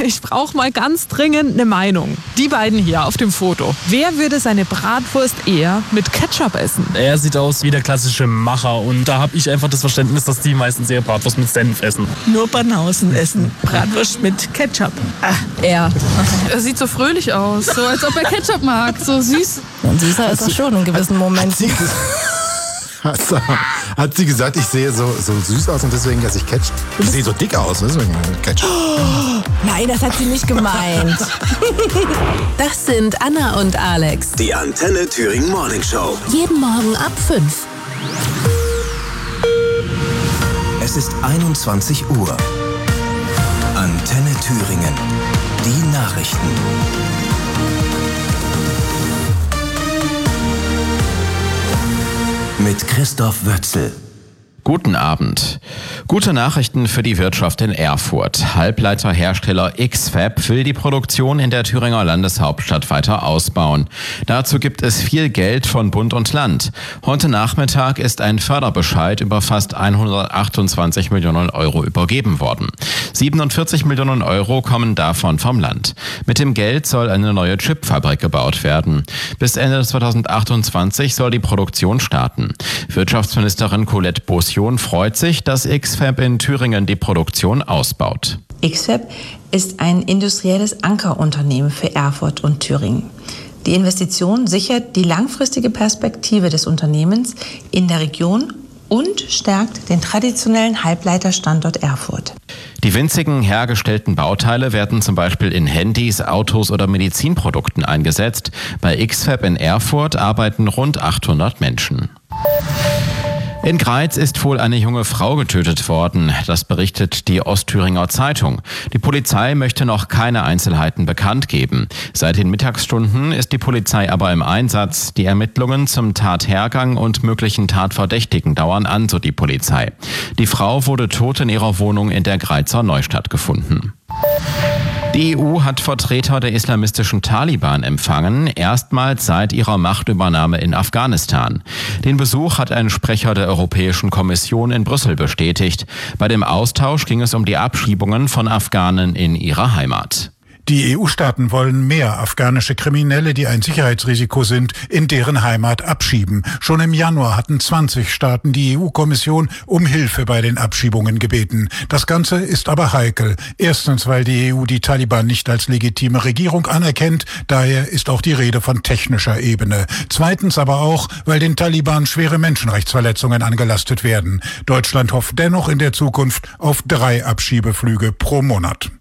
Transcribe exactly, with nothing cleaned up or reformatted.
ich brauche mal ganz dringend eine Meinung. Die beiden hier auf dem Foto. Wer würde seine Bratwurst eher mit Ketchup essen? Er sieht aus wie der klassische Macher und da habe ich einfach das Verständnis, dass die meistens eher Bratwurst mit Senf essen. Nur Banausen essen Bratwurst mit Ketchup. Ah, er. Er sieht so fröhlich aus, so als ob er Ketchup mag, so süß. Und süßer ist er schon in gewissen Momenten. Hat, hat sie gesagt, ich sehe so, so süß aus und deswegen esse ich Ketchup? Ich sehe so dick aus, deswegen Ketchup. Oh, nein, das hat sie nicht gemeint. Das sind Anna und Alex. Die Antenne Thüringen Morning Show. Jeden Morgen ab fünf. Es ist einundzwanzig Uhr. Antenne Thüringen. Die Nachrichten. Mit Christoph Wötzel. Guten Abend. Gute Nachrichten für die Wirtschaft in Erfurt. Halbleiterhersteller X-Fab will die Produktion in der Thüringer Landeshauptstadt weiter ausbauen. Dazu gibt es viel Geld von Bund und Land. Heute Nachmittag ist ein Förderbescheid über fast hundertachtundzwanzig Millionen Euro übergeben worden. siebenundvierzig Millionen Euro kommen davon vom Land. Mit dem Geld soll eine neue Chipfabrik gebaut werden. Bis Ende zweitausendachtundzwanzig soll die Produktion starten. Wirtschaftsministerin Colette Bossion freut sich, dass X-Fab in Thüringen die Produktion ausbaut. X-Fab ist ein industrielles Ankerunternehmen für Erfurt und Thüringen. Die Investition sichert die langfristige Perspektive des Unternehmens in der Region und stärkt den traditionellen Halbleiterstandort Erfurt. Die winzigen hergestellten Bauteile werden zum Beispiel in Handys, Autos oder Medizinprodukten eingesetzt. Bei X-Fab in Erfurt arbeiten rund achthundert Menschen. In Greiz ist wohl eine junge Frau getötet worden. Das berichtet die Ostthüringer Zeitung. Die Polizei möchte noch keine Einzelheiten bekannt geben. Seit den Mittagsstunden ist die Polizei aber im Einsatz. Die Ermittlungen zum Tathergang und möglichen Tatverdächtigen dauern an, so die Polizei. Die Frau wurde tot in ihrer Wohnung in der Greizer Neustadt gefunden. Die E U hat Vertreter der islamistischen Taliban empfangen, erstmals seit ihrer Machtübernahme in Afghanistan. Den Besuch hat ein Sprecher der Europäischen Kommission in Brüssel bestätigt. Bei dem Austausch ging es um die Abschiebungen von Afghanen in ihre Heimat. Die E U-Staaten wollen mehr afghanische Kriminelle, die ein Sicherheitsrisiko sind, in deren Heimat abschieben. Schon im Januar hatten zwanzig Staaten die E U-Kommission um Hilfe bei den Abschiebungen gebeten. Das Ganze ist aber heikel. Erstens, weil die E U die Taliban nicht als legitime Regierung anerkennt. Daher ist auch die Rede von technischer Ebene. Zweitens aber auch, weil den Taliban schwere Menschenrechtsverletzungen angelastet werden. Deutschland hofft dennoch in der Zukunft auf drei Abschiebeflüge pro Monat.